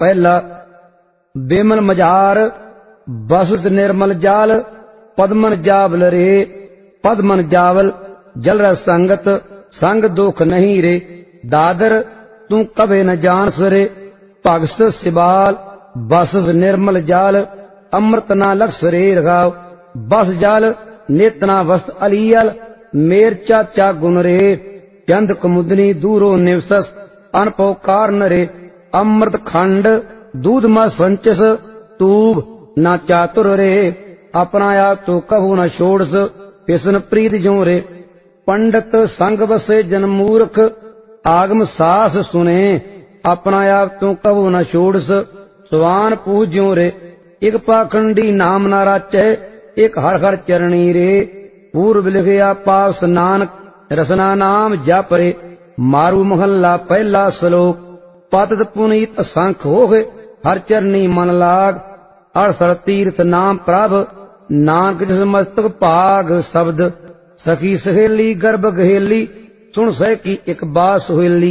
पहला बेमल मजार बसत निर्मल जाल पद्मन जावल रे पद्मन जावल जल रस संगत संग दुख नहीं रे दादर तू कभे न जानस रे भगत सिबाल बसस निर्मल जाल अमृत ना लक्ष रे रघाव बस जाल नेतना वस्त अलियल मेर चाचा गुण रे चंद कुमुदनी दूरो निवसस अनपो कारण रे अमृत खंड दूध म संचस तूब ना चातुर रे अपना आप तो कभू न छोड़स किसन प्रीत जो रे पंडित संग बसे जन मूर्ख आगम सास सुने अपना आप तो कभू न छोड़स स्वान पूज्यो रे एक पाखंडी नाम ना राचै एक हर हर चरणी रे पूर्व लिखया पास नानक रसना नाम जप रे मारू महल्ला पहला श्लोक पतत पुनीत असंख होगे हर चरनी मन लाग अड़सठ तीर्थ नाम प्रभ नानक जिस मस्तक भाग शब्द सखी सहेली गर्भ गहेली सुन सह की एक बात सुहेली।